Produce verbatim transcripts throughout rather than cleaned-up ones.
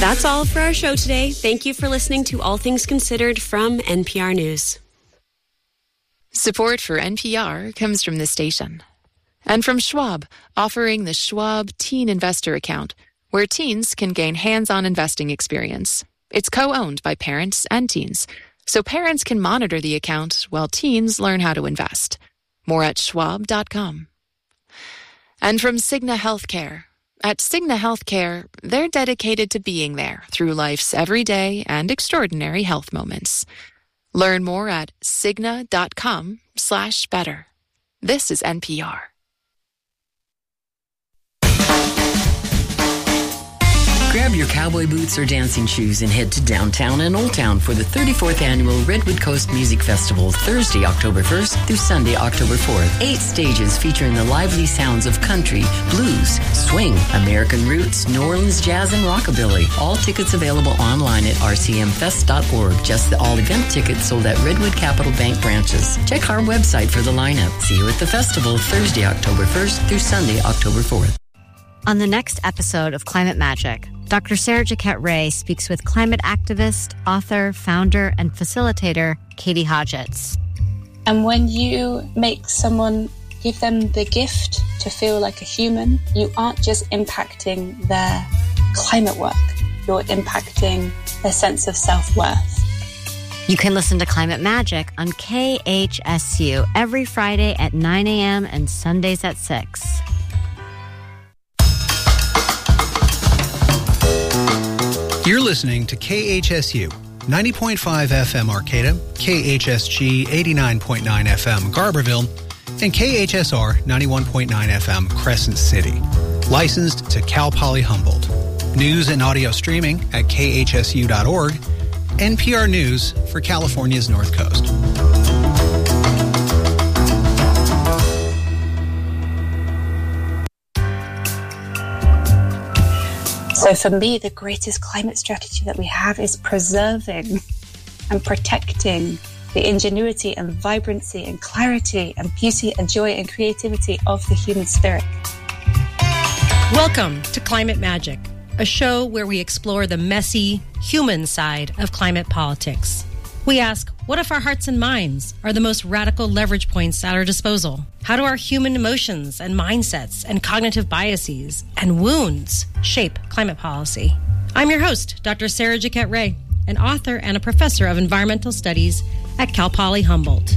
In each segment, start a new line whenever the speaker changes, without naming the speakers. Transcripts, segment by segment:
That's all for our show today. Thank you for listening to All Things Considered from N P R News.
Support for N P R comes from this station. And from Schwab, offering the Schwab Teen Investor Account, where teens can gain hands-on investing experience. It's co-owned by parents and teens, so parents can monitor the account while teens learn how to invest. More at schwab dot com. And from Cigna Healthcare. At Cigna Healthcare, they're dedicated to being there through life's everyday and extraordinary health moments. Learn more at cigna dot com slash better. This is N P R.
Grab your cowboy boots or dancing shoes and head to downtown and Old Town for the thirty-fourth Annual Redwood Coast Music Festival, Thursday, October first through Sunday, October fourth. Eight stages featuring the lively sounds of country, blues, swing, American roots, New Orleans jazz, and rockabilly. All tickets available online at r c m fest dot org. Just the all-event tickets sold at Redwood Capital Bank branches. Check our website for the lineup. See you at the festival, Thursday, October first through Sunday, October fourth.
On the next episode of Climate Magic, Doctor Sarah Jaquette Ray speaks with climate activist, author, founder, and facilitator Katie Hodgetts.
And when you make someone, give them the gift to feel like a human, you aren't just impacting their climate work, you're impacting their sense of self-worth.
You can listen to Climate Magic on K H S U every Friday at nine a.m. and Sundays at six.
You're listening to K H S U, ninety point five F M Arcata, K H S G eighty-nine point nine F M Garberville, and K H S R ninety-one point nine F M Crescent City. Licensed to Cal Poly Humboldt. News and audio streaming at k h s u dot org. N P R News for California's North Coast.
So for me, the greatest climate strategy that we have is preserving and protecting the ingenuity and vibrancy and clarity and beauty and joy and creativity of the human spirit.
Welcome to Climate Magic, a show where we explore the messy, human side of climate politics. We ask, what if our hearts and minds are the most radical leverage points at our disposal? How do our human emotions and mindsets and cognitive biases and wounds shape climate policy? I'm your host, Doctor Sarah Jaquette Ray, an author and a professor of environmental studies at Cal Poly Humboldt.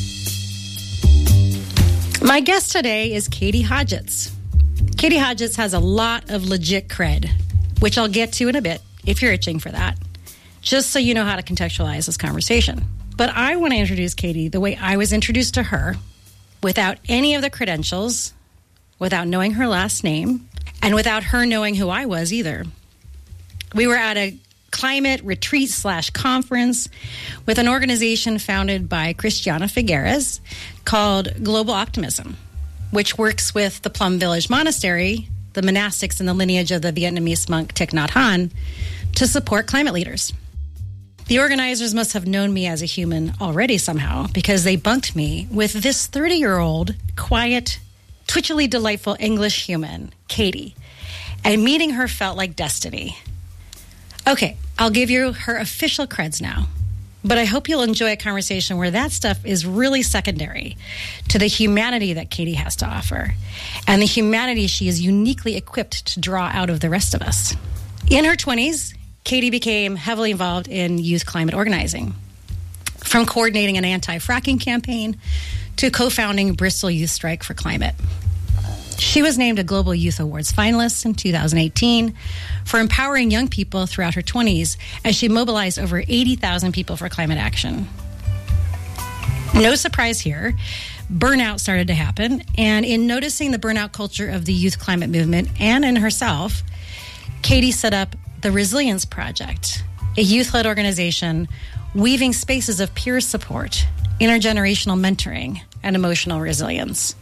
My guest today is Katie Hodgetts. Katie Hodgetts has a lot of legit cred, which I'll get to in a bit if you're itching for that, just so you know how to contextualize this conversation. But I want to introduce Katie the way I was introduced to her, without any of the credentials, without knowing her last name, and without her knowing who I was either. We were at a climate retreat slash conference with an organization founded by Christiana Figueres called Global Optimism, which works with the Plum Village Monastery, the monastics in the lineage of the Vietnamese monk Thich Nhat Hanh, to support climate leaders. The organizers must have known me as a human already somehow, because they bunked me with this thirty-year-old, quiet, twitchily delightful English human, Katie, and meeting her felt like destiny. Okay, I'll give you her official creds now, but I hope you'll enjoy a conversation where that stuff is really secondary to the humanity that Katie has to offer, and the humanity she is uniquely equipped to draw out of the rest of us. In her twenties, Katie became heavily involved in youth climate organizing, from coordinating an anti-fracking campaign to co-founding Bristol Youth Strike for Climate. She was named a Global Youth Awards finalist in two thousand eighteen for empowering young people throughout her twenties as she mobilized over eighty thousand people for climate action. No surprise here, burnout started to happen, and in noticing the burnout culture of the youth climate movement and in herself, Katie set up the Resilience Project, a youth-led organization weaving spaces of peer support, intergenerational mentoring, and emotional resilience.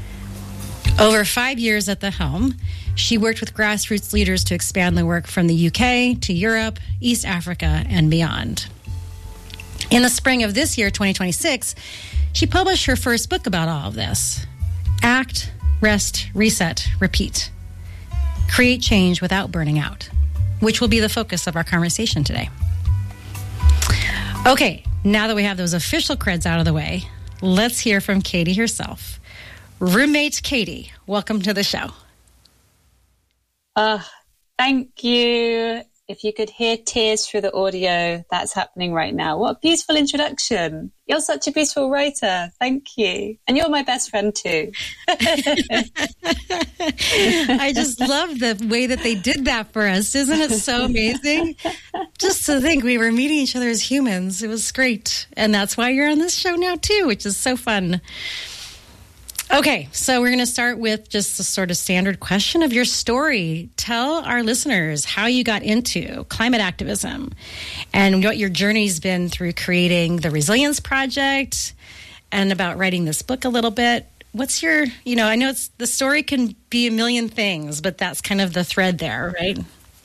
Over five years at the helm, she worked with grassroots leaders to expand the work from the U K to Europe, East Africa, and beyond. In the spring of this year, twenty twenty-six, she published her first book about all of this, Act, Rest, Reset, Repeat. Create change without burning out. which will be the focus of our conversation today. Okay, now that we have those official creds out of the way, let's hear from Katie herself. Roommate Katie, welcome to the show.
Uh, thank you. If you could hear tears through the audio, that's happening right now. What a beautiful introduction. You're such a beautiful writer. Thank you. And you're my best friend too.
I just love the way that they did that for us. Isn't it so amazing? Just to think we were meeting each other as humans. It was great. And that's why you're on this show now too, which is so fun. Okay, so we're going to start with just the sort of standard question of your story. Tell our listeners how you got into climate activism and what your journey's been through creating the Resilience Project and about writing this book a little bit. What's your, you know, I know it's the story can be a million things, but that's kind of the thread there, right?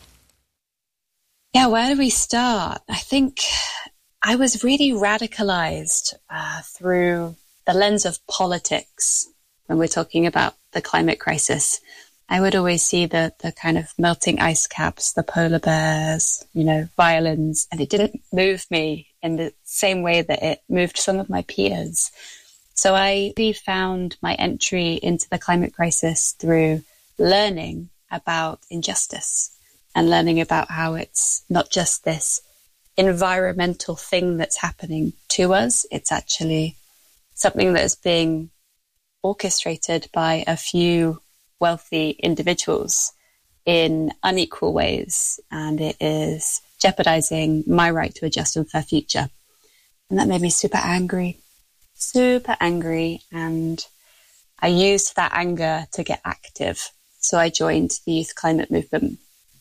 Yeah, where do we start? I think I was really radicalized uh, through the lens of politics. When we're talking about the climate crisis, I would always see the the kind of melting ice caps, the polar bears, you know, violins, and it didn't move me in the same way that it moved some of my peers. So I really found my entry into the climate crisis through learning about injustice and learning about how it's not just this environmental thing that's happening to us, it's actually something that is being orchestrated by a few wealthy individuals in unequal ways, and it is jeopardizing my right to a just and fair future. And that made me super angry, super angry, and I used that anger to get active. So I joined the youth climate movement.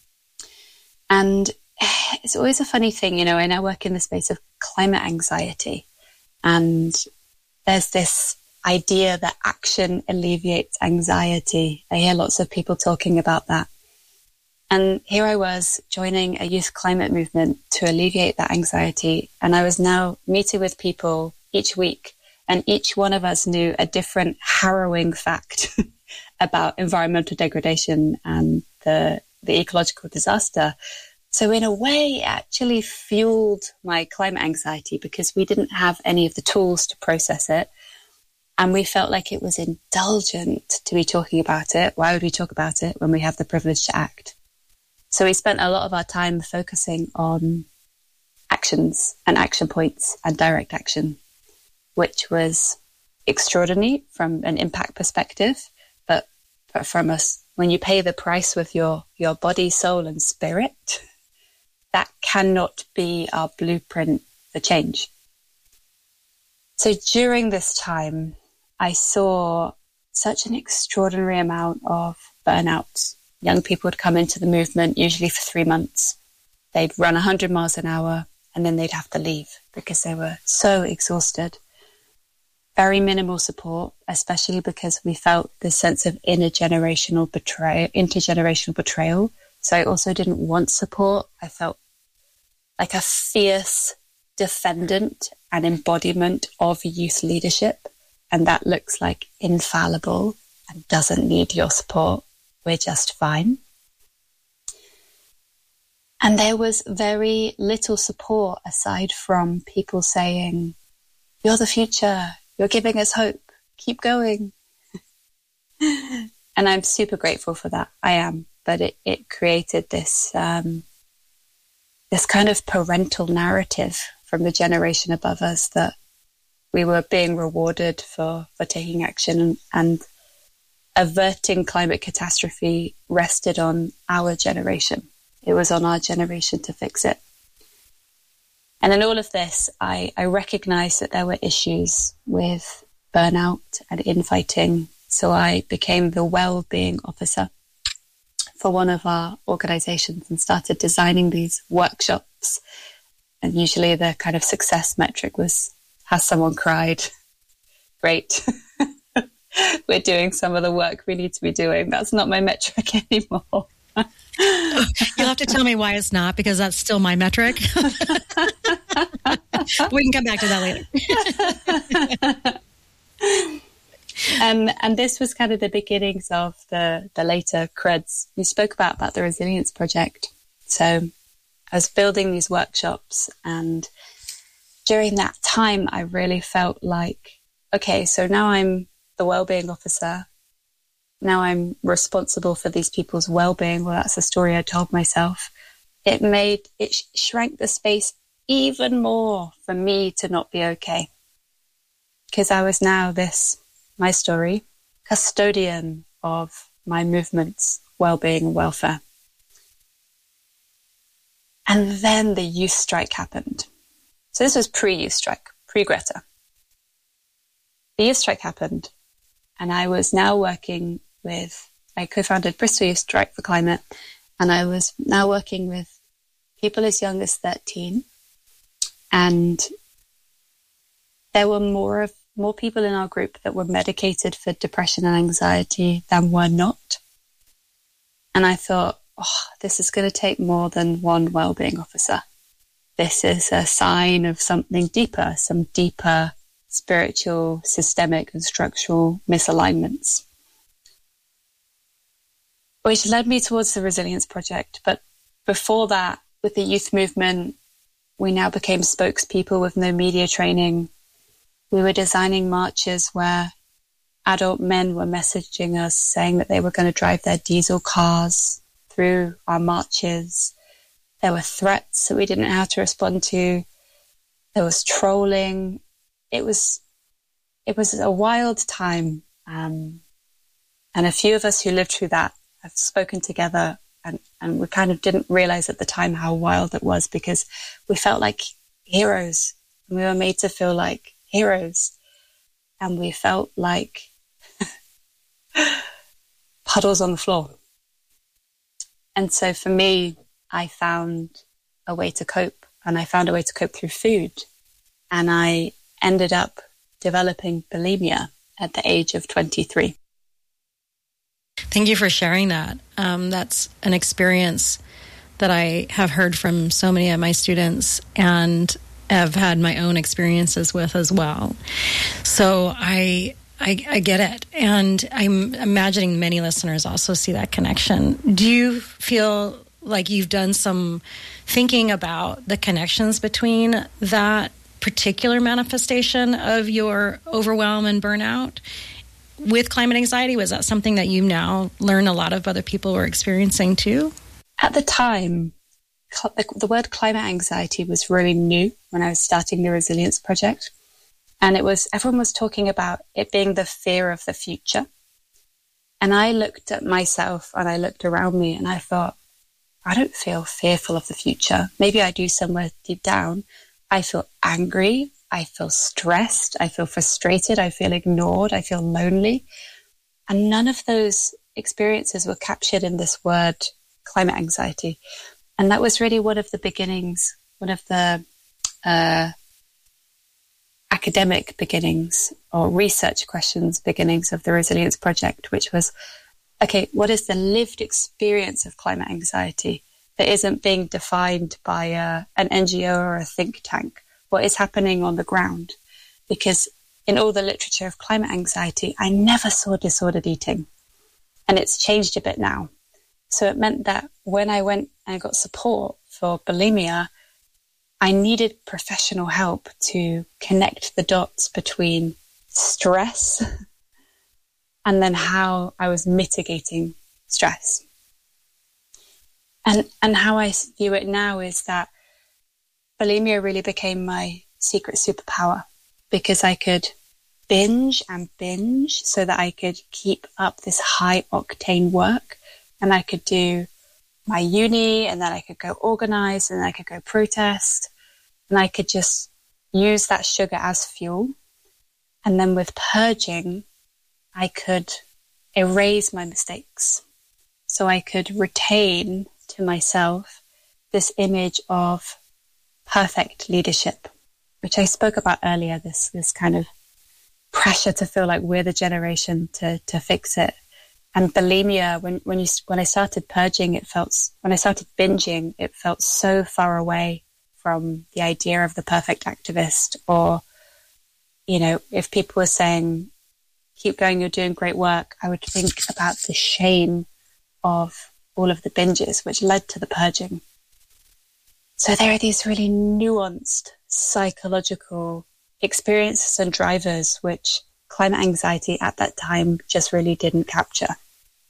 And it's always a funny thing, you know, I now work in the space of climate anxiety, and there's this idea that action alleviates anxiety. I hear lots of people talking about that. And here I was joining a youth climate movement to alleviate that anxiety. And I was now meeting with people each week, and each one of us knew a different harrowing fact about environmental degradation and the, the ecological disaster. So in a way, it actually fueled my climate anxiety because we didn't have any of the tools to process it. And we felt like it was indulgent to be talking about it. Why would we talk about it when we have the privilege to act? So we spent a lot of our time focusing on actions and action points and direct action, which was extraordinary from an impact perspective. But, but from us, when you pay the price with your, your body, soul, and spirit, that cannot be our blueprint for change. So during this time, I saw such an extraordinary amount of burnout. Young people would come into the movement, usually for three months. They'd run one hundred miles an hour, and then they'd have to leave because they were so exhausted. Very minimal support, especially because we felt this sense of intergenerational betrayal, intergenerational betrayal. So I also didn't want support. I felt like a fierce defendant and embodiment of youth leadership. And that looks like infallible and doesn't need your support. We're just fine. And there was very little support aside from people saying, you're the future, you're giving us hope, keep going. And I'm super grateful for that. I am. But it, it created this, um, this kind of parental narrative from the generation above us that we were being rewarded for, for taking action, and, and averting climate catastrophe rested on our generation. It was on our generation to fix it. And in all of this, I, I recognized that there were issues with burnout and infighting. So I became the well-being officer for one of our organizations and started designing these workshops. And usually the kind of success metric was, has someone cried? Great. We're doing some of the work we need to be doing. That's not my metric anymore.
You'll have to tell me why it's not, because that's still my metric. We can come back to that later.
um, and this was kind of the beginnings of the, the later creds. You spoke about, about the Resilience Project. So I was building these workshops, and during that time, I really felt like, okay, so now I'm the wellbeing officer. Now I'm responsible for these people's well-being. Well, that's the story I told myself. It made, it sh- shrank the space even more for me to not be okay. Because I was now this, my story, custodian of my movement's well-being and welfare. And then the youth strike happened. So this was pre-youth strike, pre-Greta. The youth strike happened, and I was now working with, I co-founded Bristol Youth Strike for Climate, and I was now working with people as young as thirteen, and there were more of more people in our group that were medicated for depression and anxiety than were not. And I thought, oh, this is going to take more than one wellbeing officer. This is a sign of something deeper, some deeper spiritual, systemic and structural misalignments. Which led me towards the Resilience Project. But before that, with the youth movement, we now became spokespeople with no media training. We were designing marches where adult men were messaging us saying that they were going to drive their diesel cars through our marches. There were threats that we didn't know how to respond to. There was trolling. It was, it was a wild time. Um, and a few of us who lived through that have spoken together, and, and we kind of didn't realize at the time how wild it was, because we felt like heroes. And we were made to feel like heroes. And we felt like puddles on the floor. And so for me, I found a way to cope, and I found a way to cope through food. And I ended up developing bulimia at the age of twenty-three.
Thank you for sharing that. Um, that's an experience that I have heard from so many of my students and have had my own experiences with as well. So I, I, I get it. And I'm imagining many listeners also see that connection. Do you feel like you've done some thinking about the connections between that particular manifestation of your overwhelm and burnout with climate anxiety? Was that something that you now learn a lot of other people were experiencing too?
At the time, the, the word climate anxiety was really new when I was starting the Resilience Project. And it was, everyone was talking about it being the fear of the future. And I looked at myself and I looked around me and I thought, I don't feel fearful of the future. Maybe I do somewhere deep down. I feel angry. I feel stressed. I feel frustrated. I feel ignored. I feel lonely. And none of those experiences were captured in this word, climate anxiety. And that was really one of the beginnings, one of the uh, academic beginnings or research questions beginnings of the Resilience Project, which was, okay, what is the lived experience of climate anxiety that isn't being defined by a, an N G O or a think tank? What is happening on the ground? Because in all the literature of climate anxiety, I never saw disordered eating. And it's changed a bit now. So it meant that when I went and got support for bulimia, I needed professional help to connect the dots between stress and then how I was mitigating stress. And and how I view it now is that bulimia really became my secret superpower, because I could binge and binge so that I could keep up this high octane work, and I could do my uni, and then I could go organize, and then I could go protest, and I could just use that sugar as fuel. And then with purging, I could erase my mistakes. So I could retain to myself this image of perfect leadership, which I spoke about earlier, this this kind of pressure to feel like we're the generation to to fix it. And bulimia, when when you when I started purging, it felt, when I started binging, it felt so far away from the idea of the perfect activist. Or, you know, if people were saying, keep going, you're doing great work, I would think about the shame of all of the binges, which led to the purging. So there are these really nuanced psychological experiences and drivers which climate anxiety at that time just really didn't capture.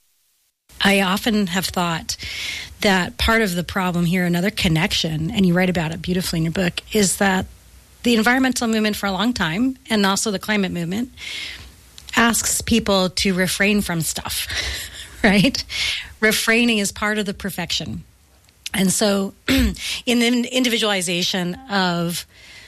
I often have thought that part of the problem here, another connection, and you write about it beautifully in your book, is that the environmental movement for a long time, and also the climate movement, asks people to refrain from stuff, right? Refraining is part of the perfection. And so in the individualization of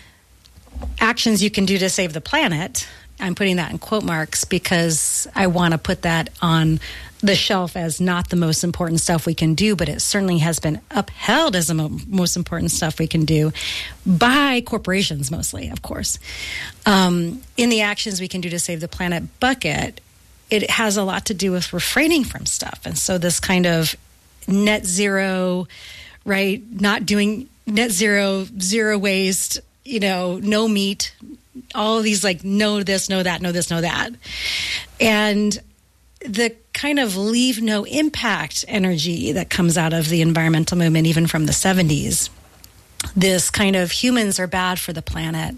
actions you can do to save the planet, I'm putting that in quote marks because I want to put that on the shelf as not the most important stuff we can do, but it certainly has been upheld as the mo- most important stuff we can do by corporations mostly, of course. Um, in the actions we can do to save the planet bucket, it has a lot to do with refraining from stuff. And so this kind of net zero, right, not doing net zero, zero waste, you know, no meat, all of these like no this, no that, no this, no that. And the kind of leave no impact energy that comes out of the environmental movement, even from the seventies, this kind of humans are bad for the planet.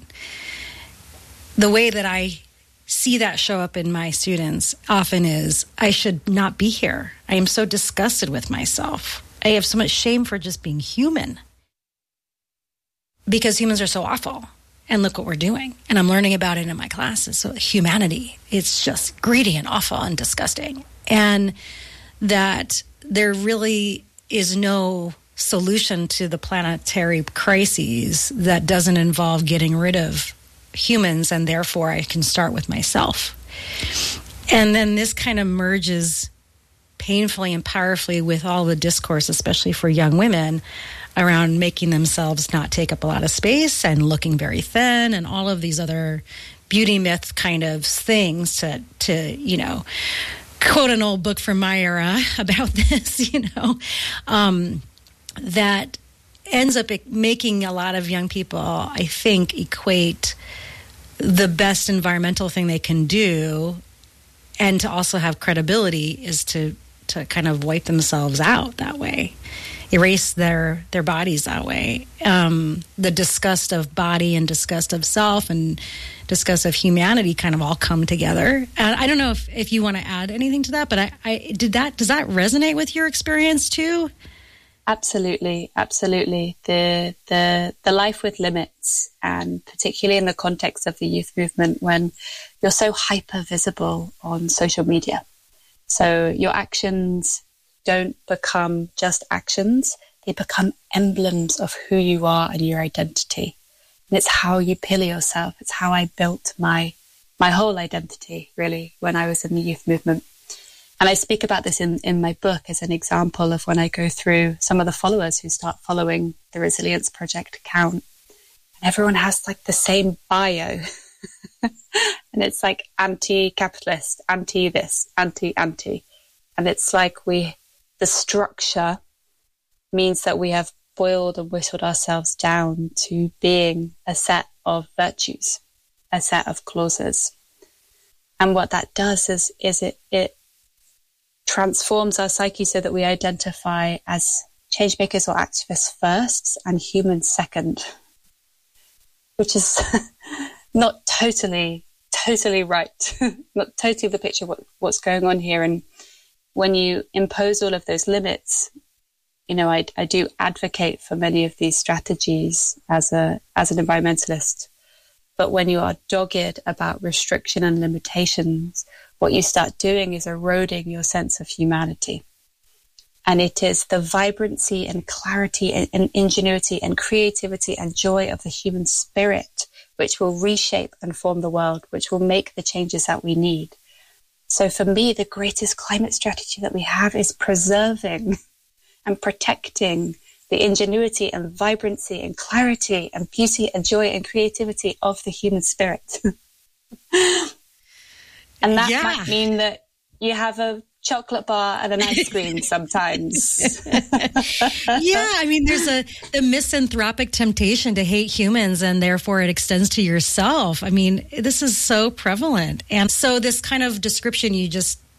The way that I see that show up in my students often is, I should not be here. I am so disgusted with myself. I have so much shame for just being human because humans are so awful. And look what we're doing. And I'm learning about it in my classes. So humanity, it's just greedy and awful and disgusting. And that there really is no solution to the planetary crises that doesn't involve getting rid of humans, and therefore I can start with myself. And then this kind of merges painfully and powerfully with all the discourse, especially for young women, around making themselves not take up a lot of space and looking very thin and all of these other beauty myth kind of things to, to you know, quote an old book from my era about this, you know, um, that ends up making a lot of young people, I think, equate the best environmental thing they can do and to also have credibility is to, to kind of wipe themselves out that way. Erase their their bodies that way. Um, the disgust of body and disgust of self and disgust of humanity kind of all come together. And I don't know if, if you want to add anything to that, but I, I did that. Does that resonate with your experience too?
Absolutely, absolutely. The the the life with limits, and particularly in the context of the youth movement, when you're so hyper visible on social media, so your actions don't become just actions, they become emblems of who you are and your identity. And it's how you pillar yourself. It's how I built my my whole identity, really, when I was in the youth movement. And I speak about this in, in my book as an example of when I go through some of the followers who start following the Resilience Project account. And everyone has like the same bio. And it's like anti-capitalist, anti-this, anti-anti. And it's like we... the structure means that we have boiled and whittled ourselves down to being a set of virtues, a set of clauses. And what that does is, is it, it transforms our psyche so that we identify as change makers or activists first and humans second, which is not totally, totally right. Not totally the picture of what, what's going on here. And when you impose all of those limits, you know, I, I do advocate for many of these strategies as a as an environmentalist. But when you are dogged about restriction and limitations, what you start doing is eroding your sense of humanity. And it is the vibrancy and clarity and, and ingenuity and creativity and joy of the human spirit which will reshape and form the world, which will make the changes that we need. So for me, the greatest climate strategy that we have is preserving and protecting the ingenuity and vibrancy and clarity and beauty and joy and creativity of the human spirit. And that
yeah.
might mean that you have a chocolate bar and an ice cream sometimes.
Yeah, I mean, there's a the misanthropic temptation to hate humans, and therefore it extends to yourself. I mean, this is so prevalent. And so this kind of description you just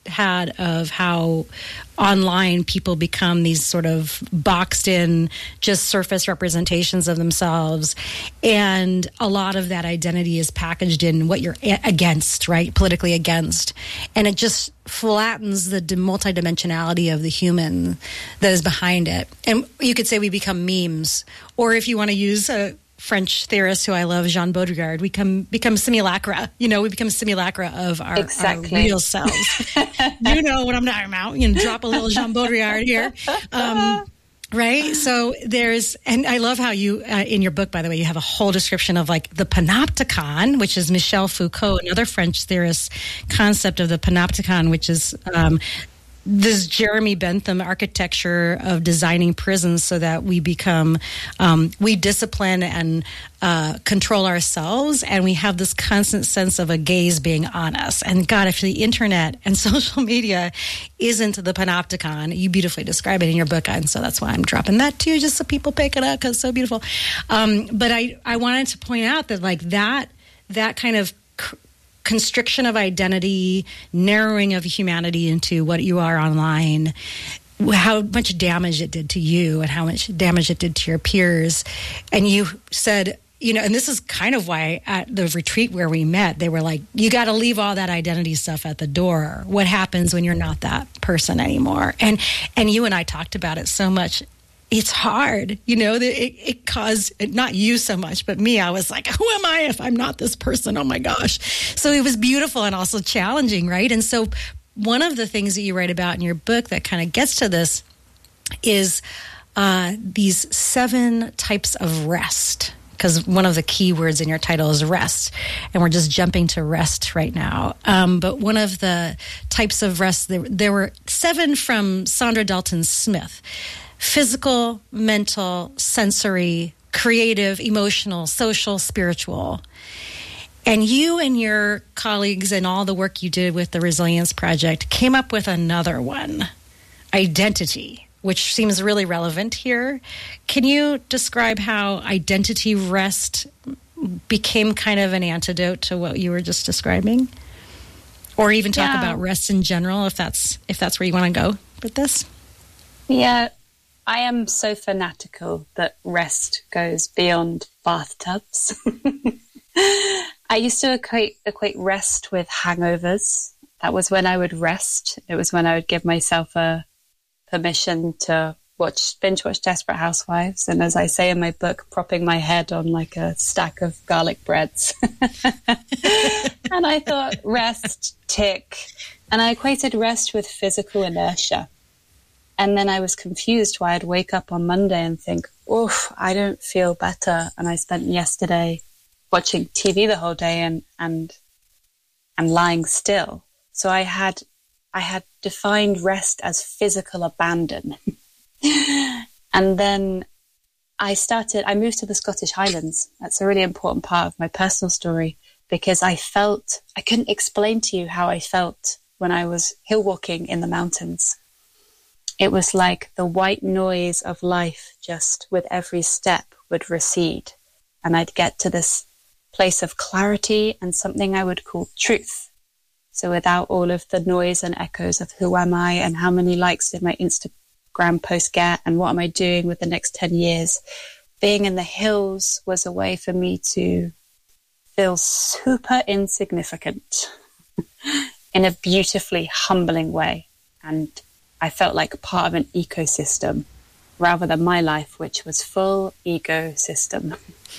had of how online people become these sort of boxed in, just surface representations of themselves. And a lot of that identity is packaged in what you're against, right? Politically against. And it just flattens the multidimensionality of the human that is behind it. And you could say we become memes. Or if you want to use a French theorist who I love, Jean Baudrillard, we come, become simulacra. You know, we become simulacra of our,
exactly.
our real selves. You know what I'm talking about. You know, drop a little Jean Baudrillard here. Um, right? So there's, and I love how you, uh, in your book, by the way, you have a whole description of like the panopticon, which is Michel Foucault, another French theorist, concept of the panopticon, which is um, this Jeremy Bentham architecture of designing prisons so that we become, um, we discipline and uh, control ourselves, and we have this constant sense of a gaze being on us. And God, if the internet and social media isn't the panopticon, you beautifully describe it in your book, and so that's why I'm dropping that too, just so people pick it up because it's so beautiful. Um, but I, I wanted to point out that like that, that kind of cr- constriction of identity, narrowing of humanity into what you are online, how much damage it did to you and how much damage it did to your peers. And you said, you know, and this is kind of why at the retreat where we met, they were like, you got to leave all that identity stuff at the door. What happens when you're not that person anymore? And and you and I talked about it so much. It's hard, you know, it, it caused, not you so much, but me. I was like, who am I if I'm not this person? Oh my gosh. So it was beautiful and also challenging, right? And so one of the things that you write about in your book that kind of gets to this is uh, these seven types of rest. Because one of the key words in your title is rest, and we're just jumping to rest right now. Um, but one of the types of rest, there, there were seven from Sandra Dalton Smith. Physical, mental, sensory, creative, emotional, social, spiritual. And you and your colleagues and all the work you did with the Resilience Project came up with another one, identity, which seems really relevant here. Can you describe how identity rest became kind of an antidote to what you were just describing? Or even talk
yeah.
about rest in general, if that's if that's where you want to go with this?
Yeah. I am so fanatical that rest goes beyond bathtubs. I used to equate, equate rest with hangovers. That was when I would rest. It was when I would give myself a permission to watch, binge watch Desperate Housewives. And as I say in my book, propping my head on like a stack of garlic breads. And I thought rest, tick. And I equated rest with physical inertia. And then I was confused why I'd wake up on Monday and think, oof, I don't feel better. And I spent yesterday watching T V the whole day and, and, and lying still. So I had, I had defined rest as physical abandon. And then I started, I moved to the Scottish Highlands. That's a really important part of my personal story because I felt, I couldn't explain to you how I felt when I was hill walking in the mountains. It was like the white noise of life just with every step would recede. And I'd get to this place of clarity and something I would call truth. So without all of the noise and echoes of who am I and how many likes did my Instagram post get and what am I doing with the next ten years, being in the hills was a way for me to feel super insignificant in a beautifully humbling way. And I felt like part of an ecosystem rather than my life, which was full ecosystem.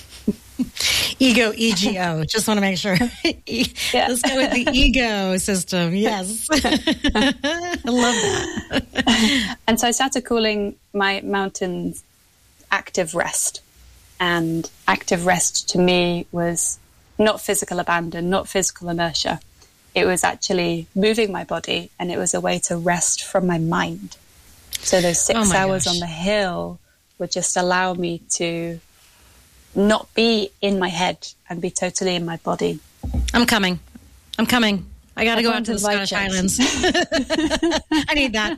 Ego, E G O. Just want to make sure. E- yeah. Let's go with the ego system. Yes. I love that.
And so I started calling my mountains active rest. And active rest to me was not physical abandon, not physical inertia. It was actually moving my body, and it was a way to rest from my mind. So those six
oh
hours
gosh.
on the hill would just allow me to not be in my head and be totally in my body.
I'm coming. I'm coming. I got to go
I
out to the Scottish
it.
Highlands. I need that.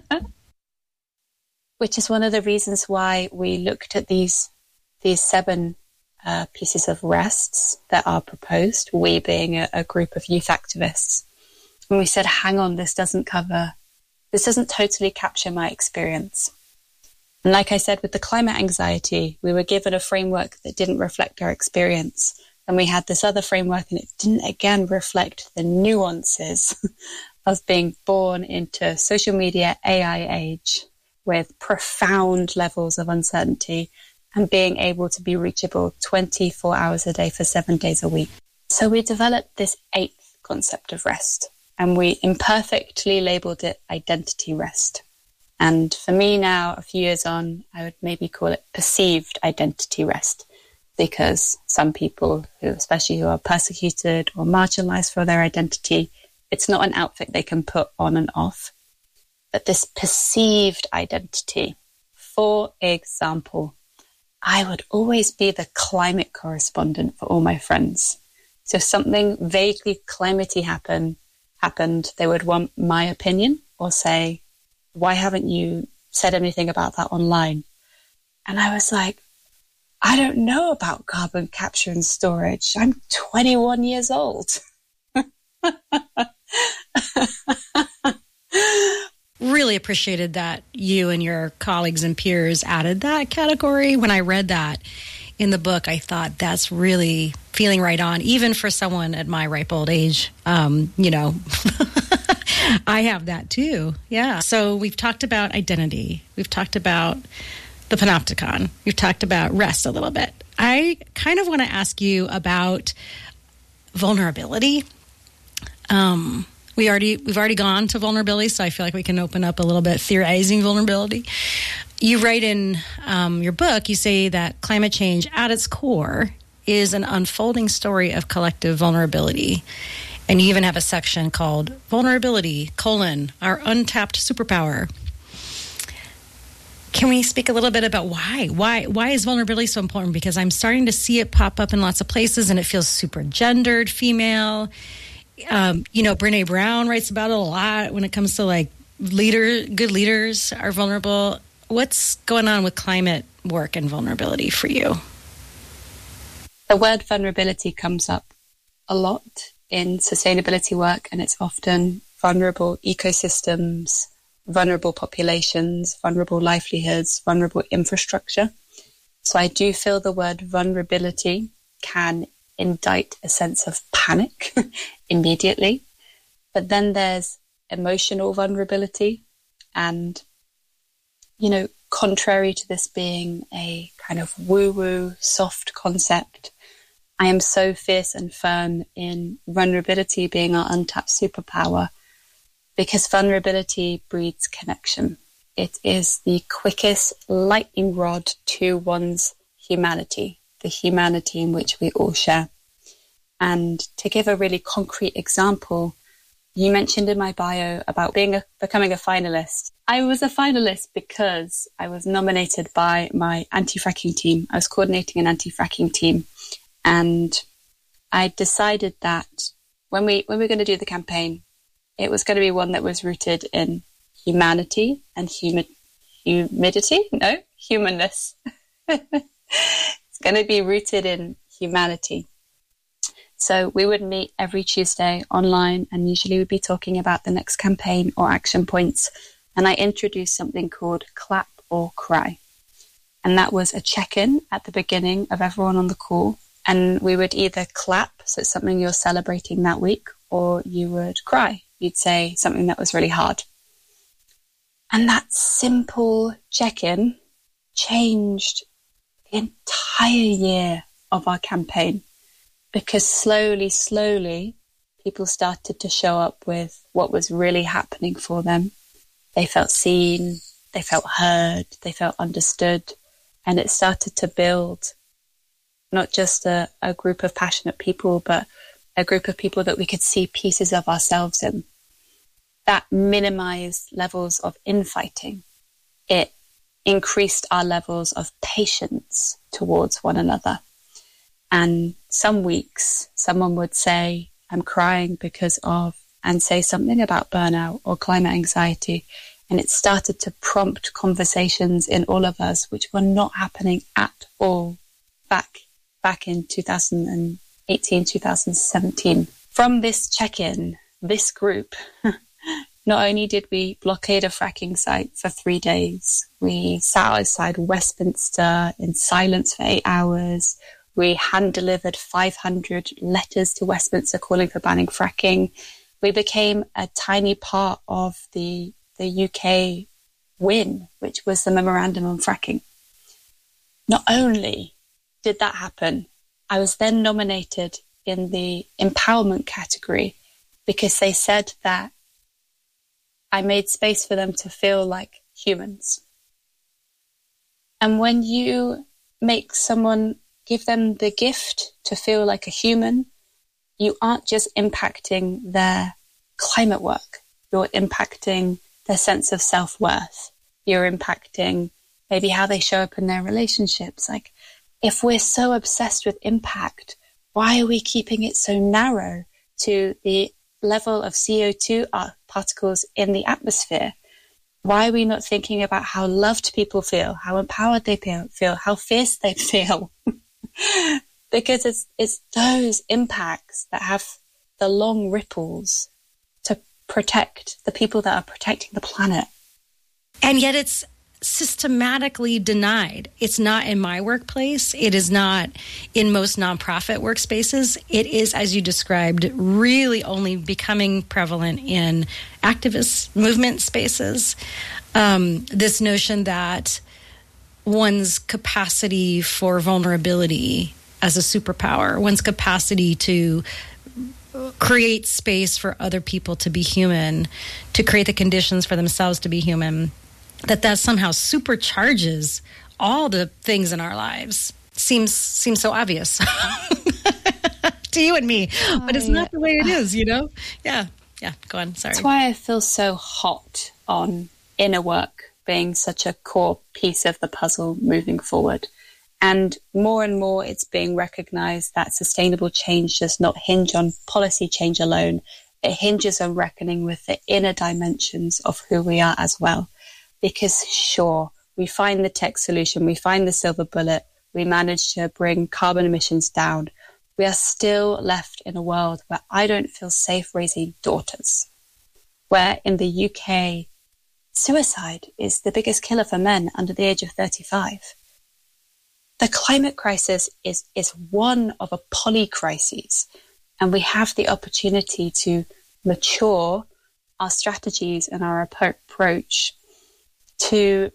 Which is one of the reasons why we looked at these these seven uh, pieces of rests that are proposed, we being a, a group of youth activists. And we said, hang on, this doesn't cover, this doesn't totally capture my experience. And like I said, with the climate anxiety, we were given a framework that didn't reflect our experience. And we had this other framework and it didn't, again, reflect the nuances of being born into social media A I age with profound levels of uncertainty and being able to be reachable twenty-four hours a day for seven days a week. So we developed this eighth concept of rest, and we imperfectly labeled it identity rest. And for me now, a few years on, I would maybe call it perceived identity rest, because some people, who, especially who are persecuted or marginalized for their identity, it's not an outfit they can put on and off. But this perceived identity, for example, I would always be the climate correspondent for all my friends. So if something vaguely climatey happen, happened, they would want my opinion or say, why haven't you said anything about that online? And I was like, I don't know about carbon capture and storage. I'm twenty-one years old.
Really appreciated that you and your colleagues and peers added that category. When I read that in the book, I thought that's really feeling right on, even for someone at my ripe old age. Um, you know, I have that too. Yeah. So we've talked about identity. We've talked about the panopticon. We've talked about rest a little bit. I kind of want to ask you about vulnerability. Um, we already, we've already gone to vulnerability, so I feel like we can open up a little bit theorizing vulnerability. You write in um, your book, you say that climate change at its core is an unfolding story of collective vulnerability. And you even have a section called Vulnerability, colon, our untapped superpower. Can we speak a little bit about why? Why why is vulnerability so important? Because I'm starting to see it pop up in lots of places, and it feels super gendered, female. Um, you know, Brene Brown writes about it a lot when it comes to, like, leader, good leaders are vulnerable. What's going on with climate work and vulnerability for you?
The word vulnerability comes up a lot in sustainability work, and it's often vulnerable ecosystems, vulnerable populations, vulnerable livelihoods, vulnerable infrastructure. So I do feel the word vulnerability can indict a sense of panic immediately. But then there's emotional vulnerability. And, you know, contrary to this being a kind of woo-woo soft concept, I am so fierce and firm in vulnerability being our untapped superpower, because vulnerability breeds connection. It is the quickest lightning rod to one's humanity, the humanity in which we all share. And to give a really concrete example, you mentioned in my bio about being a, becoming a finalist. I was a finalist because I was nominated by my anti-fracking team. I was coordinating an anti-fracking team. And I decided that when we when we were going to do the campaign, it was going to be one that was rooted in humanity and humi- humidity. No, humanness. It's going to be rooted in humanity. So we would meet every Tuesday online, and usually we'd be talking about the next campaign or action points. And I introduced something called Clap or Cry. And that was a check-in at the beginning of everyone on the call. And we would either clap, so it's something you're celebrating that week, or you would cry. You'd say something that was really hard. And that simple check-in changed the entire year of our campaign, because slowly, slowly, people started to show up with what was really happening for them. They felt seen, they felt heard, they felt understood, and it started to build not just a, a group of passionate people, but a group of people that we could see pieces of ourselves in. That minimized levels of infighting. It increased our levels of patience towards one another. And some weeks, someone would say, I'm crying because of, and say something about burnout or climate anxiety. And it started to prompt conversations in all of us, which were not happening at all back back in two thousand eighteen, two thousand seventeen. From this check-in, this group, not only did we blockade a fracking site for three days, we sat outside Westminster in silence for eight hours. We hand-delivered five hundred letters to Westminster calling for banning fracking. We became a tiny part of the, the U K win, which was the memorandum on fracking. Not only did that happen, I was then nominated in the empowerment category because they said that I made space for them to feel like humans. And when you make someone, give them the gift to feel like a human, you aren't just impacting their climate work. You're impacting their sense of self-worth. You're impacting maybe how they show up in their relationships. Like, if we're so obsessed with impact, why are we keeping it so narrow to the level of C O two particles in the atmosphere? Why are we not thinking about how loved people feel, how empowered they feel, how fierce they feel? Because it's it's those impacts that have the long ripples to protect the people that are protecting the planet.
And yet it's systematically denied. It's not in my workplace. It is not in most nonprofit workspaces. It is, as you described, really only becoming prevalent in activist movement spaces. Um, this notion that one's capacity for vulnerability as a superpower, one's capacity to create space for other people to be human, to create the conditions for themselves to be human, that that somehow supercharges all the things in our lives seems seems so obvious to you and me, but it's not the way it is, you know? Yeah, yeah, go on, sorry.
That's why I feel so hot on inner work being such a core piece of the puzzle moving forward. And more and more it's being recognized that sustainable change does not hinge on policy change alone. It hinges on reckoning with the inner dimensions of who we are as well. Because sure, we find the tech solution, we find the silver bullet, we manage to bring carbon emissions down. We are still left in a world where I don't feel safe raising daughters. Where in the U K, suicide is the biggest killer for men under the age of thirty-five. The climate crisis is, is one of a polycrises, and we have the opportunity to mature our strategies and our approach to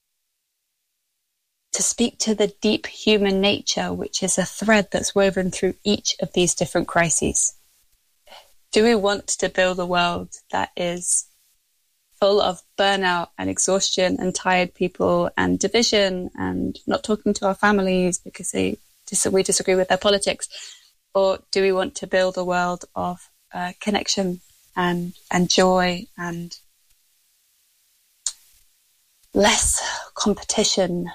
to speak to the deep human nature, which is a thread that's woven through each of these different crises. Do we want to build a world that is full of burnout and exhaustion and tired people and division and not talking to our families because they dis- we disagree with their politics? Or do we want to build a world of uh, connection and and joy and less competition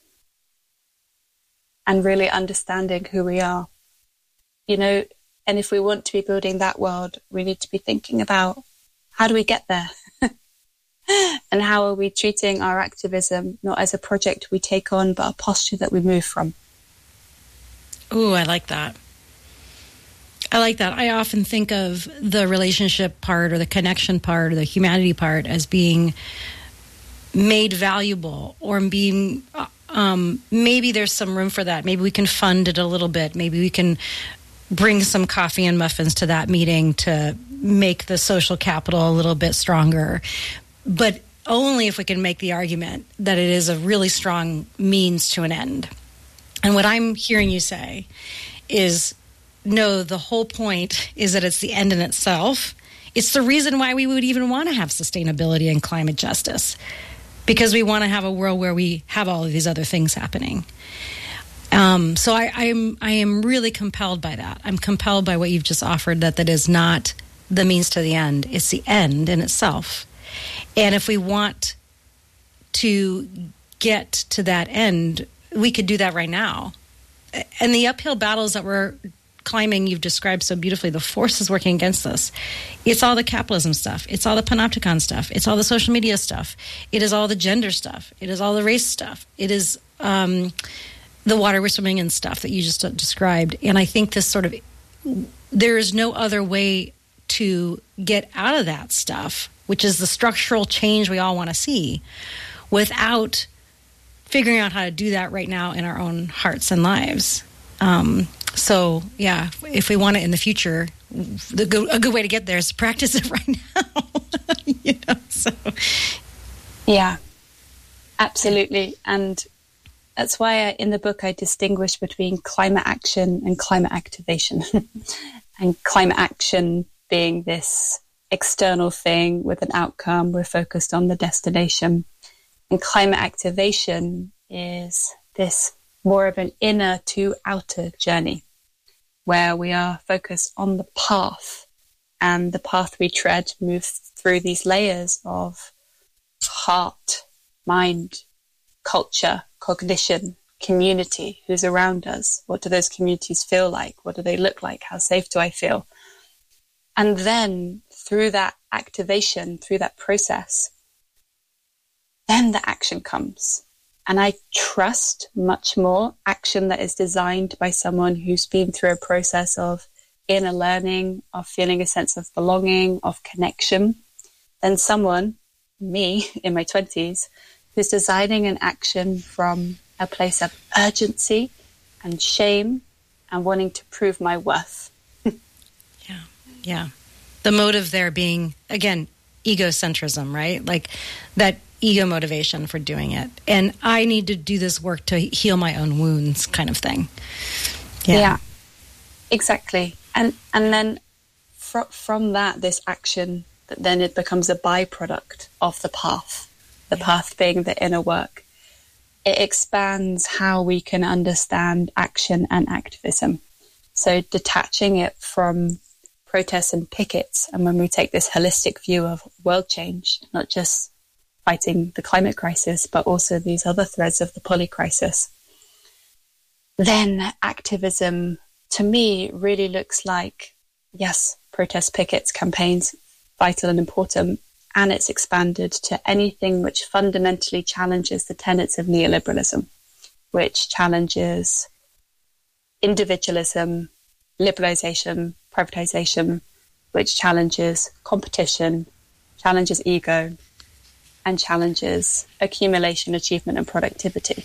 and really understanding who we are? You know, and if we want to be building that world, we need to be thinking about how do we get there? And how are we treating our activism not as a project we take on, but a posture that we move from?
Ooh, I like that. I like that. I often think of the relationship part or the connection part or the humanity part as being made valuable or being, um, maybe there's some room for that. Maybe we can fund it a little bit. Maybe we can bring some coffee and muffins to that meeting to make the social capital a little bit stronger. But only if we can make the argument that it is a really strong means to an end. And what I'm hearing you say is, no, the whole point is that it's the end in itself. It's the reason why we would even want to have sustainability and climate justice, because we want to have a world where we have all of these other things happening. Um, so I, I'm I am really compelled by that. I'm compelled by what you've just offered, that that is not the means to the end. It's the end in itself. And if we want to get to that end, we could do that right now. And the uphill battles that we're climbing, you've described so beautifully, the forces working against us. It's all the capitalism stuff. It's all the panopticon stuff. It's all the social media stuff. It is all the gender stuff. It is all the race stuff. It is um, the water we're swimming in stuff that you just described. And I think this sort of, there is no other way to get out of that stuff, which is the structural change we all want to see, without figuring out how to do that right now in our own hearts and lives. Um, so, yeah, if we want it in the future, the good, a good way to get there is to practice it right now. you know, so.
Yeah, absolutely. And that's why I, in the book I distinguish between climate action and climate activation. And climate action being this external thing with an outcome, we're focused on the destination. And climate activation is this more of an inner to outer journey, where we are focused on the path, and the path we tread moves through these layers of heart, mind, culture, cognition, community, who's around us, what do those communities feel like, what do they look like, how safe do I feel? And then through that activation, through that process, then the action comes. And I trust much more action that is designed by someone who's been through a process of inner learning, of feeling a sense of belonging, of connection, than someone, me, in my twenties, who's designing an action from a place of urgency and shame and wanting to prove my worth.
yeah, yeah. The motive there being, again, egocentrism, right? Like that ego motivation for doing it. And I need to do this work to heal my own wounds kind of thing. Yeah,
yeah, exactly. And and then fr- from that, this action, that then it becomes a byproduct of the path, the yeah. path being the inner work. It expands how we can understand action and activism. So detaching it from protests and pickets, and when we take this holistic view of world change, not just fighting the climate crisis, but also these other threads of the poly crisis, then activism, to me, really looks like, yes, protests, pickets, campaigns, vital and important, and it's expanded to anything which fundamentally challenges the tenets of neoliberalism, which challenges individualism, liberalization, privatization, which challenges competition, challenges ego, and challenges accumulation, achievement, and productivity.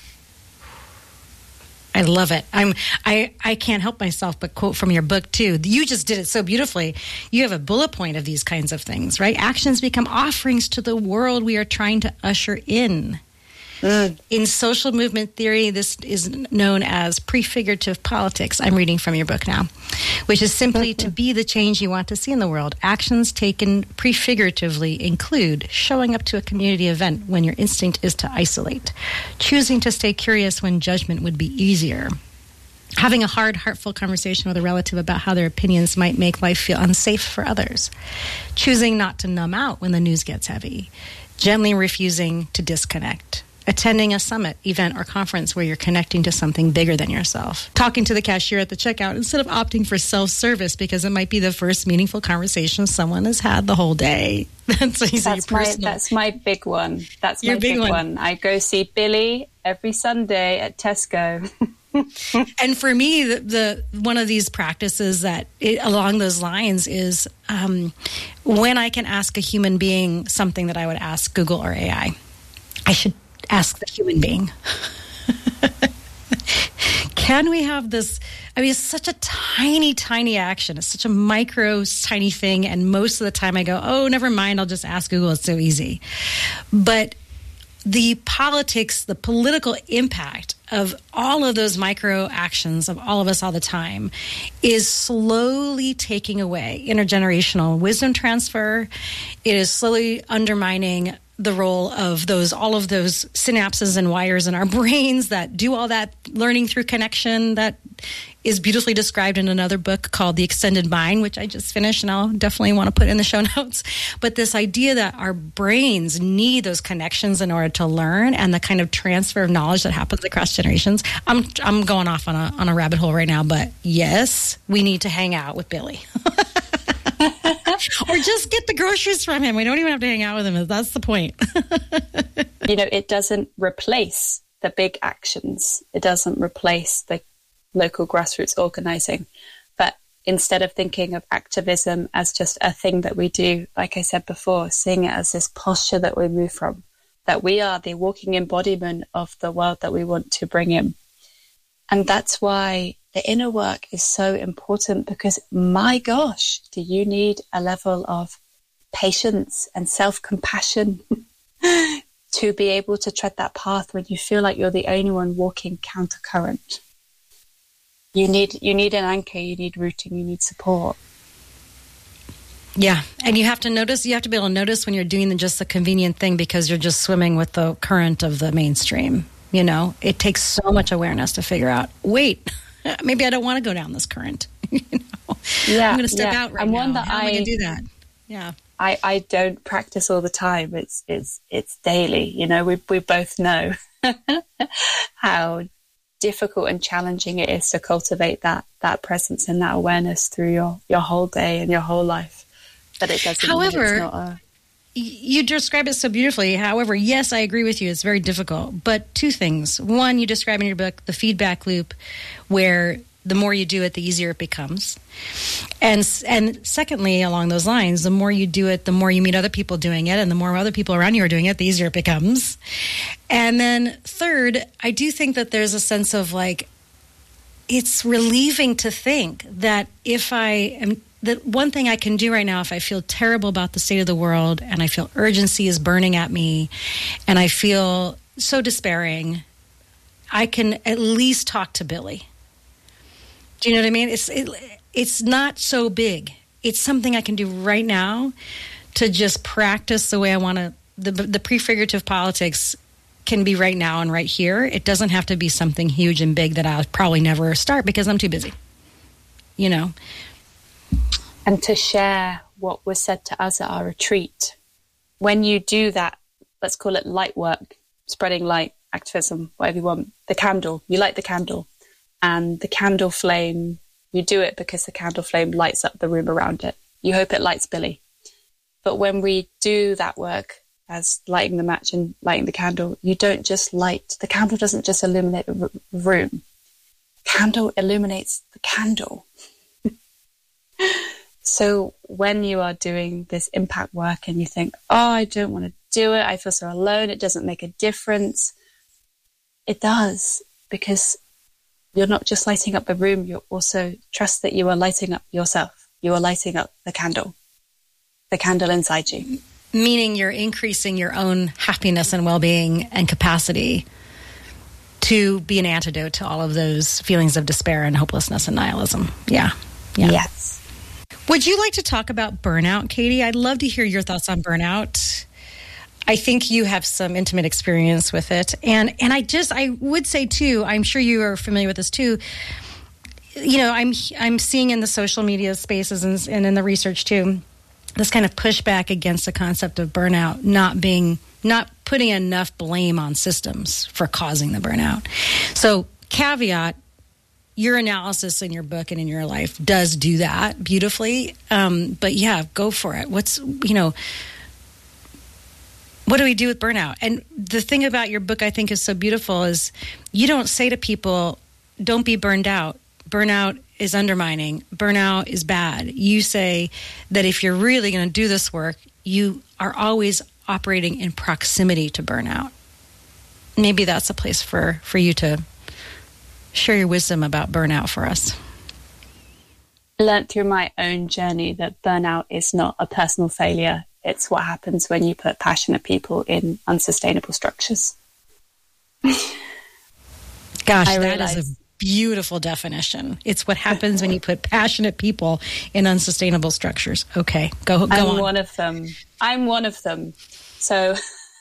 I love it. I'm I, I can't help myself but quote from your book too. You just did it so beautifully. You have a bullet point of these kinds of things, right? Actions become offerings to the world we are trying to usher in. Mm. In social movement theory, this is known as prefigurative politics. I'm reading from your book now, which is simply mm-hmm. to be the change you want to see in the world. Actions taken prefiguratively include showing up to a community event when your instinct is to isolate, choosing to stay curious when judgment would be easier, having a hard, heartful conversation with a relative about how their opinions might make life feel unsafe for others, choosing not to numb out when the news gets heavy, gently refusing to disconnect, attending a summit, event, or conference where you're connecting to something bigger than yourself, talking to the cashier at the checkout instead of opting for self-service because it might be the first meaningful conversation someone has had the whole day. That's,
that's, my, that's my big one. That's my
Your big,
big one.
one.
I go see Billy every Sunday at Tesco.
And for me, the, the one of these practices that it, along those lines is um, when I can ask a human being something that I would ask Google or A I, I should ask the human being. Can we have this? I mean, it's such a tiny, tiny action. It's such a micro, tiny thing. And most of the time I go, oh, never mind. I'll just ask Google. It's so easy. But the politics, the political impact of all of those micro actions of all of us all the time is slowly taking away intergenerational wisdom transfer. It is slowly undermining the role of those, all of those synapses and wires in our brains that do all that learning through connection that is beautifully described in another book called The Extended Mind, which I just finished and I'll definitely want to put in the show notes. But this idea that our brains need those connections in order to learn and the kind of transfer of knowledge that happens across generations. I'm I'm going off on a on a rabbit hole right now, but yes, we need to hang out with Billy. Or just get the groceries from him. We don't even have to hang out with him. That's the point.
You know, it doesn't replace the big actions. It doesn't replace the local grassroots organizing. But instead of thinking of activism as just a thing that we do, like I said before, seeing it as this posture that we move from, that we are the walking embodiment of the world that we want to bring in. And that's why the inner work is so important, because my gosh, do you need a level of patience and self-compassion to be able to tread that path when you feel like you're the only one walking countercurrent. You need you need an anchor, you need rooting, you need support.
Yeah, and you have to notice, you have to be able to notice when you're doing the, just the convenient thing because you're just swimming with the current of the mainstream. You know, it takes so much awareness to figure out, wait, maybe I don't want to go down this current. you know?
Yeah,
I'm going to step
yeah.
out right
and
now.
One that
How
I,
am I going to do that? Yeah.
I, I don't practice all the time. It's it's it's daily. You know, we we both know how difficult and challenging it is to cultivate that that presence and that awareness through your, your whole day and your whole life. But it doesn't
However,
mean it's not a...
you describe it so beautifully. However, yes, I agree with you. It's very difficult. But two things. One, you describe in your book the feedback loop where the more you do it, the easier it becomes. And and secondly, along those lines, the more you do it, the more you meet other people doing it, and the more other people around you are doing it, the easier it becomes. And then third, I do think that there's a sense of like, it's relieving to think that if I am, that one thing I can do right now, if I feel terrible about the state of the world and I feel urgency is burning at me and I feel so despairing, I can at least talk to Billy. Do you know what I mean? It's it, it's not so big. It's something I can do right now to just practice the way I want to. The, the prefigurative politics can be right now and right here. It doesn't have to be something huge and big that I'll probably never start because I'm too busy. You know?
And to share what was said to us at our retreat. When you do that, let's call it light work, spreading light, activism, whatever you want, the candle, you light the candle. And the candle flame, you do it because the candle flame lights up the room around it. You hope it lights Billy. But when we do that work as lighting the match and lighting the candle, you don't just light, the candle doesn't just illuminate the room. The candle illuminates the candle. So when you are doing this impact work and you think, oh, I don't want to do it, I feel so alone, it doesn't make a difference. It does, because you're not just lighting up the room, you also trust that you are lighting up yourself. You are lighting up the candle, the candle inside you.
Meaning you're increasing your own happiness and well-being and capacity to be an antidote to all of those feelings of despair and hopelessness and nihilism. Yeah. yeah.
Yes.
Would you like to talk about burnout, Katie? I'd love to hear your thoughts on burnout. I think you have some intimate experience with it. And and I just, I would say too, I'm sure you are familiar with this too, you know, I'm I'm seeing in the social media spaces and, and in the research too, this kind of pushback against the concept of burnout not being, not putting enough blame on systems for causing the burnout. So caveat, your analysis in your book and in your life does do that beautifully. Um, but yeah, go for it. What's, you know, what do we do with burnout? And the thing about your book I think is so beautiful is you don't say to people, don't be burned out. Burnout is undermining. Burnout is bad. You say that if you're really going to do this work, you are always operating in proximity to burnout. Maybe that's a place for, for you to share your wisdom about burnout for us.
I learned through my own journey that burnout is not a personal failure. It's what happens when you put passionate people in unsustainable structures.
Gosh,
I
that
realized,
is a beautiful definition. It's what happens when you put passionate people in unsustainable structures. Okay, go, go
I'm
on.
one of them. I'm one of them. So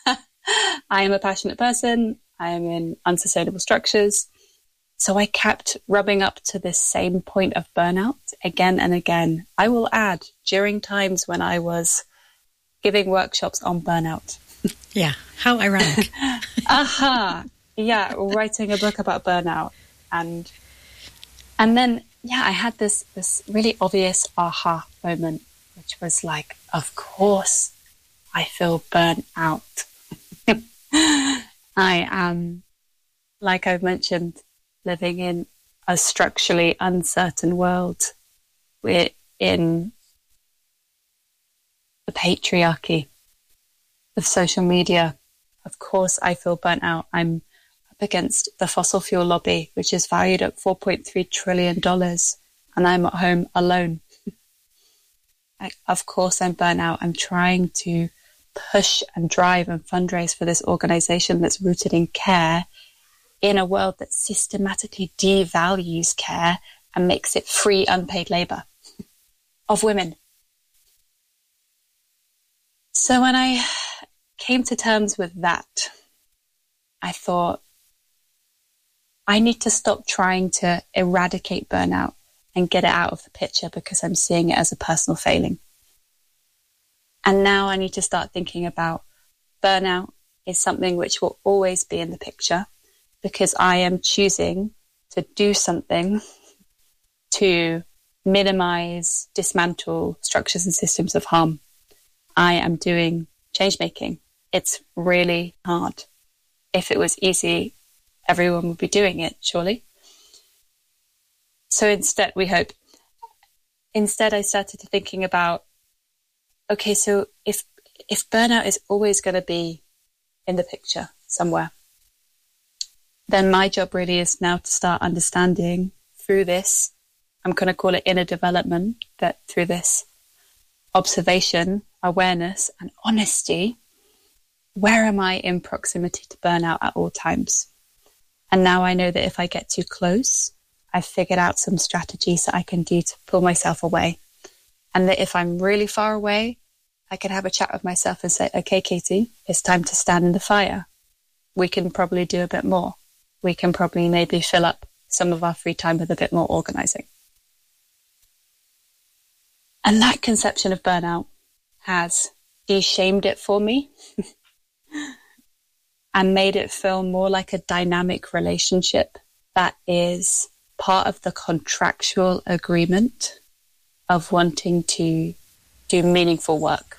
I am a passionate person. I am in unsustainable structures. So I kept rubbing up to this same point of burnout again and again. I will add, during times when I was giving workshops on burnout.
Yeah, how ironic.
Aha. Uh-huh. Yeah, writing a book about burnout. And and then, yeah, I had this, this really obvious aha moment, which was like, of course, I feel burnt out. I am, like I've mentioned, living in a structurally uncertain world we're in the patriarchy of social media. Of course, I feel burnt out. I'm up against the fossil fuel lobby, which is valued at four point three trillion dollars, and I'm at home alone. I, of course, I'm burnt out. I'm trying to push and drive and fundraise for this organization that's rooted in care in a world that systematically devalues care and makes it free, unpaid labor of women. So when I came to terms with that, I thought, I need to stop trying to eradicate burnout and get it out of the picture because I'm seeing it as a personal failing. And now I need to start thinking about burnout is something which will always be in the picture because I am choosing to do something to minimize, dismantle structures and systems of harm. I am doing change making. It's really hard. If it was easy, everyone would be doing it, surely. So instead, we hope, instead I started thinking about, okay, so if if burnout is always going to be in the picture somewhere, then my job really is now to start understanding through this, I'm going to call it inner development, that through this observation, awareness, and honesty, where am I in proximity to burnout at all times? And now I know that if I get too close, I've figured out some strategies that I can do to pull myself away. And that if I'm really far away, I can have a chat with myself and say, okay, Katie, it's time to stand in the fire. We can probably do a bit more. We can probably maybe fill up some of our free time with a bit more organizing. And that conception of burnout has de-shamed it for me and made it feel more like a dynamic relationship that is part of the contractual agreement of wanting to do meaningful work.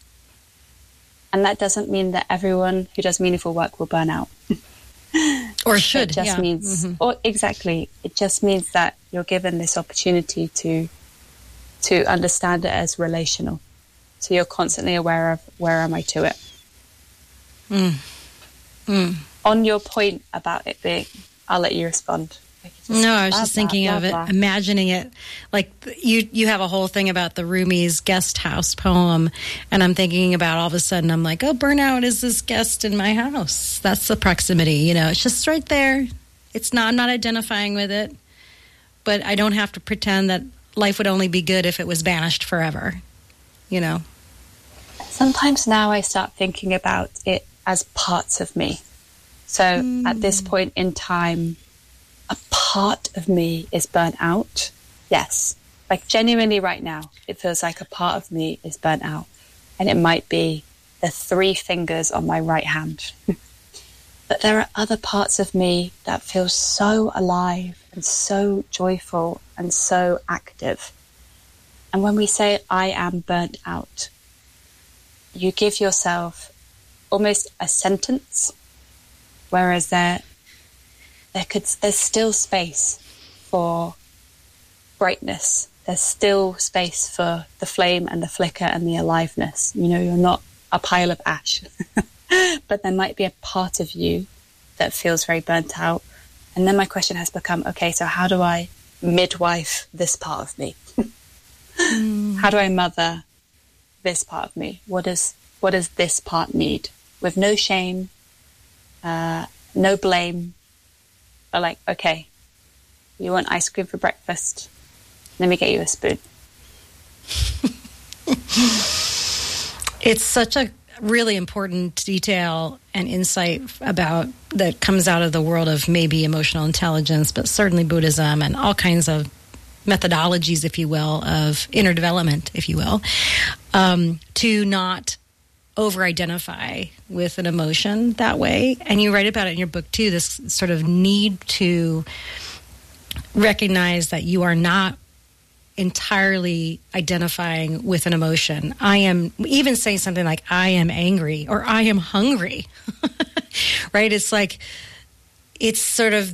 And that doesn't mean that everyone who does meaningful work will burn out.
Or should.
It just
yeah.
means,
mm-hmm.
or exactly, it just means that you're given this opportunity to to understand it as relational. So you're constantly aware of where am I to it.
Mm. Mm.
On your point about it being, I'll let you respond.
No, I was
blah,
just thinking
blah,
of it,
blah, blah.
imagining it. Like you, you have a whole thing about the Rumi's guest house poem, and I'm thinking about all of a sudden, I'm like, oh, burnout is this guest in my house. That's the proximity, you know. It's just right there. It's not. I'm not identifying with it, but I don't have to pretend that life would only be good if it was banished forever, you know.
Sometimes now I start thinking about it as parts of me. So mm. at this point in time, a part of me is burnt out. Yes. Like genuinely right now, it feels like a part of me is burnt out. And it might be the three fingers on my right hand. But there are other parts of me that feel so alive and so joyful and so active. And when we say, I am burnt out, you give yourself almost a sentence, whereas there There could, there's still space for brightness. There's still space for the flame and the flicker and the aliveness. You know, you're not a pile of ash. But there might be a part of you that feels very burnt out. And then my question has become, okay, so how do I midwife this part of me? mm. How do I mother this part of me? What does, what does this part need? With no shame, uh, no blame. But like, okay, you want ice cream for breakfast? Let me get you a spoon.
It's such a really important detail and insight about that comes out of the world of maybe emotional intelligence, but certainly Buddhism and all kinds of methodologies, if you will, of inner development, if you will, um, to not over-identify with an emotion that way. And you write about it in your book too, this sort of need to recognize that you are not entirely identifying with an emotion. I am even saying something like, I am angry or I am hungry, right? It's like, it's sort of this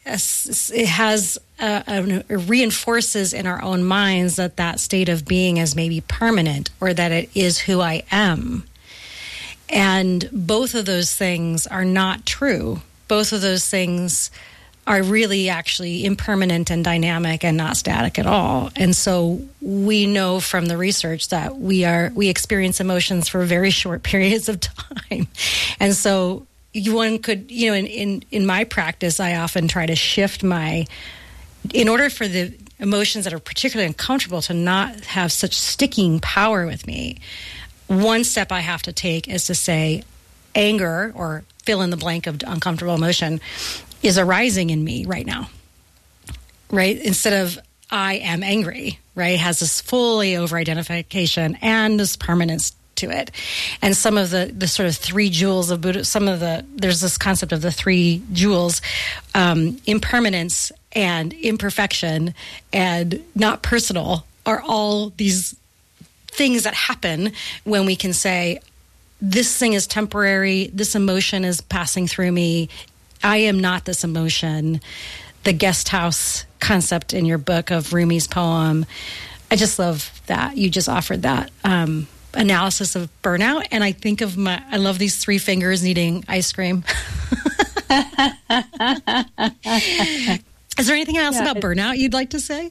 it has uh, it reinforces in our own minds that that state of being is maybe permanent, or that it is who I am. And both of those things are not true. Both of those things are really actually impermanent and dynamic and not static at all. And so we know from the research that we are we experience emotions for very short periods of time. And so one could, you know, in, in, in my practice, I often try to shift my, in order for the emotions that are particularly uncomfortable to not have such sticking power with me, one step I have to take is to say, anger, or fill in the blank of uncomfortable emotion, is arising in me right now, right? Instead of I am angry, right? It has this fully over-identification and this permanence to it. And some of the, the sort of three jewels of Buddha, some of the, there's this concept of the three jewels, um, impermanence and imperfection and not personal, are all these things that happen when we can say, this thing is temporary, this emotion is passing through me, I am not this emotion. The guest house concept in your book of Rumi's poem, I just love that you just offered that um, analysis of burnout. And I think of my, I love these three fingers needing ice cream. Is there anything else yeah, about burnout you'd like to say?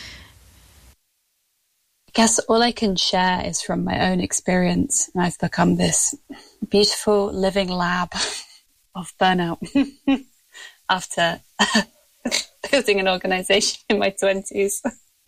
I guess all I can share is from my own experience. And I've become this beautiful living lab of burnout after building an organization in my twenties.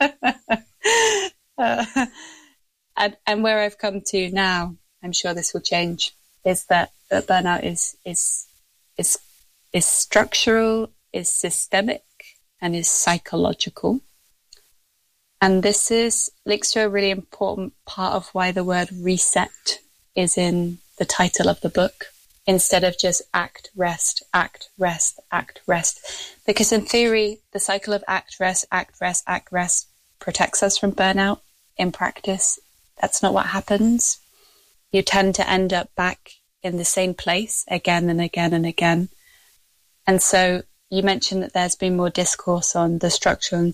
uh, and, and where I've come to now, I'm sure this will change, is that, that burnout is, is, is, is structural, is systemic, and is psychological. And this is links to a really important part of why the word reset is in the title of the book, instead of just act, rest, act, rest, act, rest. Because in theory, the cycle of act, rest, act, rest, act, rest protects us from burnout. In practice, that's not what happens. You tend to end up back in the same place again and again and again. And so you mentioned that there's been more discourse on the structural and